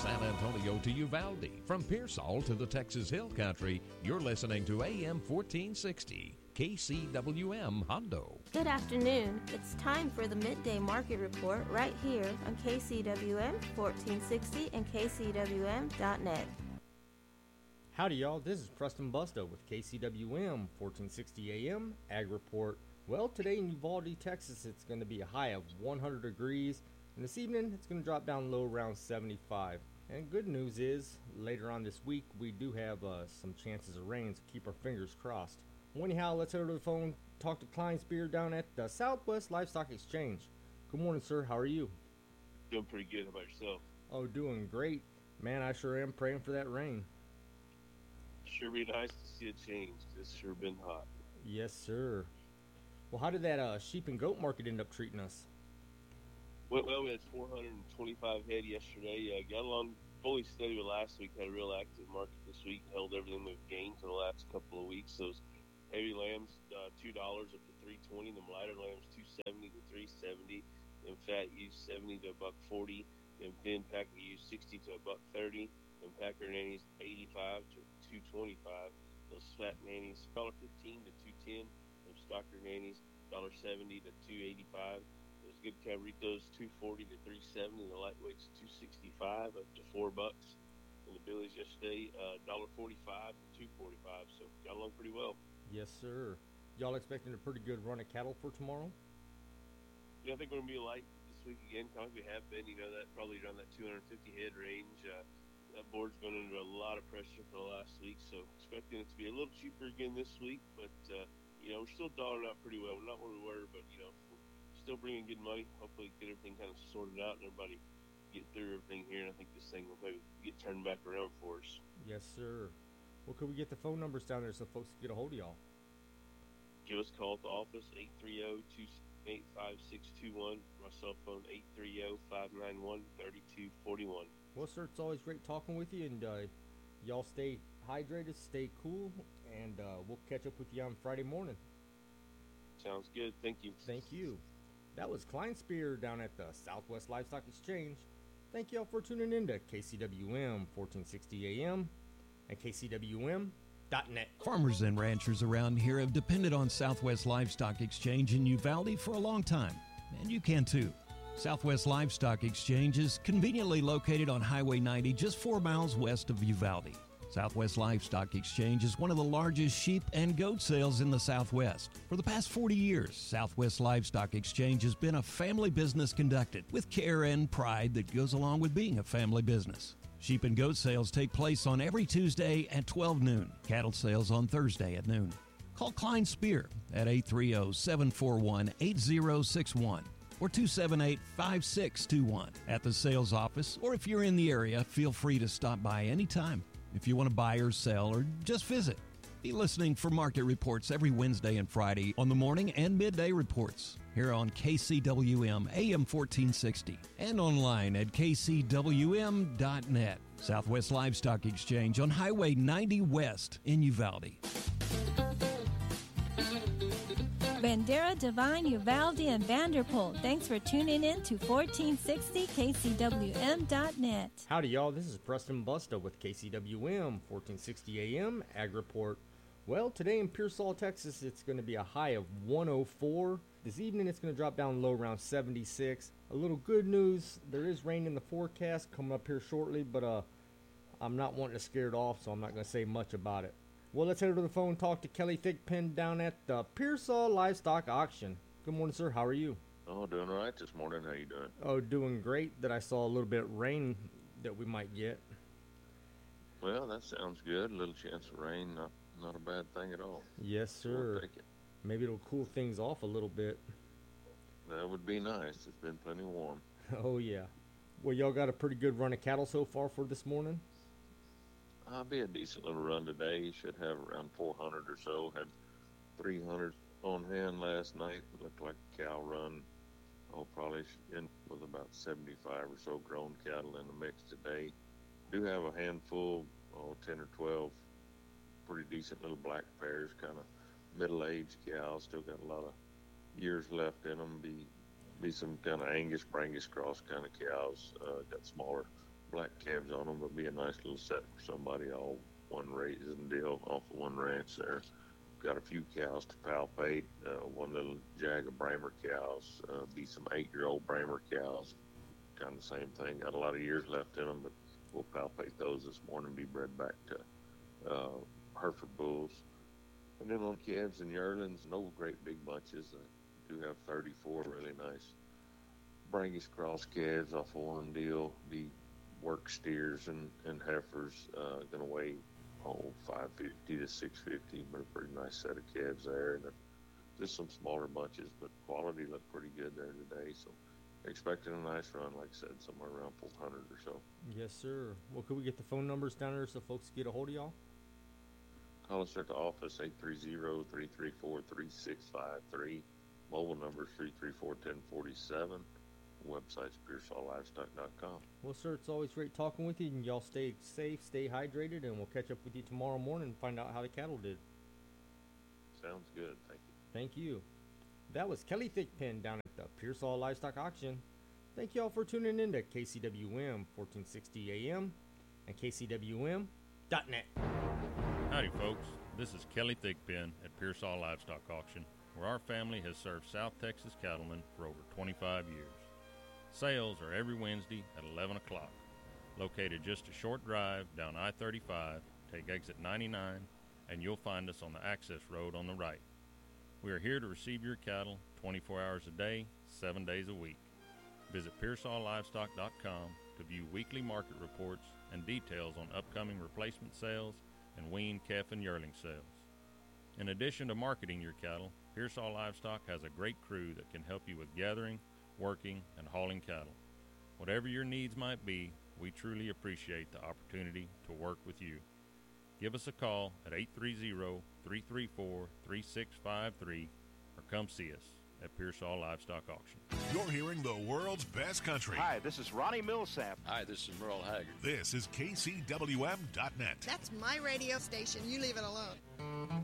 San Antonio to Uvalde, from Pearsall to the Texas Hill Country, you're listening to AM 1460, KCWM Hondo. Good afternoon. It's time for the Midday Market Report right here on KCWM 1460 and KCWM.net. Howdy y'all, this is Preston Busto with KCWM 1460 AM Ag Report. Well, today in Uvalde, Texas, it's going to be a high of 100 degrees. And this evening, it's going to drop down low around 75. And good news is, later on this week, we do have some chances of rain, so keep our fingers crossed. Well, anyhow, let's head over to the phone, talk to Klein Spear down at the Southwest Livestock Exchange. Good morning, sir. How are you? Doing pretty good. How about yourself? Oh, doing great. Man, I sure am praying for that rain. Sure be nice to see a change. It's sure been hot. Yes, sir. Well, how did that sheep and goat market end up treating us? Well, we had 425 head yesterday. Got along fully steady with last week. Had a real active market this week. Held everything we've gained for the last couple of weeks. Those heavy lambs, $2 up to $3.20. Them lighter lambs, $2.70 to $3.70. Them fat ewes, $70 to $1.40. Them thin packer ewes, $60 to $1.30. Them packer nannies, $85 to $2.25. Those fat nannies, $1.15 to $2.10. Them stocker nannies, $1.70 to $2.85. Those good cabritos, $2.40 to $3.70. The lightweights, $2.65 up to $4. And the billies yesterday, $1.45 to $2.45. So got along pretty well. Yes, sir. Y'all expecting a pretty good run of cattle for tomorrow? Yeah, I think we're going to be light this week again, kind of like we have been. You know, that probably around that 250 head range. That board's been under a lot of pressure for the last week, so expecting it to be a little cheaper again this week. But, you know, we're still dollaring out pretty well. We're not where we were, but, you know, still bringing good money. Hopefully get everything kind of sorted out and everybody get through everything here. And I think this thing will maybe get turned back around for us. Yes, sir. Well, could we get the phone numbers down there so folks can get a hold of y'all? Give us a call at the office, 830-278-5621. My cell phone, 830-591-3241. Well, sir, it's always great talking with you, and y'all stay hydrated, stay cool, and we'll catch up with you on Friday morning. Sounds good. Thank you. Thank you. That was Klein Spear down at the Southwest Livestock Exchange. Thank you all for tuning in to KCWM 1460 AM and KCWM.net. Farmers and ranchers around here have depended on Southwest Livestock Exchange in Uvalde for a long time, and you can too. Southwest Livestock Exchange is conveniently located on Highway 90, just 4 miles west of Uvalde. Southwest Livestock Exchange is one of the largest sheep and goat sales in the Southwest. For the past 40 years, Southwest Livestock Exchange has been a family business conducted with care and pride that goes along with being a family business. Sheep and goat sales take place on every Tuesday at 12 noon. Cattle sales on Thursday at noon. Call Klein Spear at 830-741-8061. or 278-5621 at the sales office, or if you're in the area, feel free to stop by anytime if you want to buy or sell or just visit. Be listening for market reports every Wednesday and Friday on the morning and midday reports here on KCWM AM 1460 and online at KCWM.net. Southwest Livestock Exchange on Highway 90 West in Uvalde. Bandera, Divine, Uvalde, and Vanderpool. Thanks for tuning in to 1460 KCWM.net. Howdy, y'all. This is Preston Busto with KCWM 1460 AM Ag Report. Well, today in Pearsall, Texas, it's going to be a high of 104. This evening, it's going to drop down low around 76. A little good news, there is rain in the forecast coming up here shortly, but I'm not wanting to scare it off, so I'm not going to say much about it. Well, let's head over to the phone and talk to Kelly Thigpen down at the Pearsall Livestock Auction. Good morning, sir. How are you? Oh, doing all right this morning. How you doing? Oh, doing great. That I saw a little bit of rain that we might get. Well, that sounds good. A little chance of rain, not a bad thing at all. Yes, sir. We'll take it. Maybe it'll cool things off a little bit. That would be nice. It's been plenty warm. Oh, yeah. Well, y'all got a pretty good run of cattle so far for this morning? I'll be a decent little run today. You should have around 400 or so. Had 300 on hand last night. Looked like a cow run. I'll probably end with about 75 or so grown cattle in the mix today. Do have a handful, 10 or 12 pretty decent little black pairs, kind of middle-aged cows. Still got a lot of years left in them. Be some kind of Angus Brangus cross kind of cows. Got smaller black calves on them, but be a nice little set for somebody, all one raising deal off of one ranch there. Got a few cows to palpate, one little jag of Bramer cows, be some 8-year-old Bramer cows, kind of the same thing. Got a lot of years left in them, but we'll palpate those this morning, be bred back to Hereford bulls. And then on calves and yearlings, no great big bunches. I do have 34 really nice Brangus cross calves off of one deal, be work steers and heifers, gonna weigh 550 to 650, but a pretty nice set of calves there, and just some smaller bunches, but quality looked pretty good there today. So expecting a nice run, like I said, somewhere around 400 or so. Yes, sir. Well, could we get the phone numbers down there so folks get a hold of y'all? Call us at the office, 830-334-3653. Mobile number 334-1047. Website's PearsallLivestock.com. Well, sir, it's always great talking with you, and y'all stay safe, stay hydrated, and we'll catch up with you tomorrow morning and find out how the cattle did. Sounds good. Thank you. Thank you. That was Kelly Thickpen down at the Pearsall Livestock Auction. Thank y'all for tuning in to KCWM 1460 AM and KCWM.net. Howdy, folks. This is Kelly Thickpen at Pearsall Livestock Auction, where our family has served South Texas cattlemen for over 25 years. Sales are every Wednesday at 11 o'clock. Located just a short drive down I-35, take exit 99, and you'll find us on the access road on the right. We are here to receive your cattle 24 hours a day, 7 days a week. Visit PearsallLivestock.com to view weekly market reports and details on upcoming replacement sales and weaned calf and yearling sales. In addition to marketing your cattle, Pearsall Livestock has a great crew that can help you with gathering, working, and hauling cattle. Whatever your needs might be, we truly appreciate the opportunity to work with you. Give us a call at 830-334-3653 or come see us at Pearsall Livestock Auction. You're hearing the world's best country. Hi, this is Ronnie Millsap. Hi, this is Merle Haggard. This is KCWM.net. That's my radio station. You leave it alone.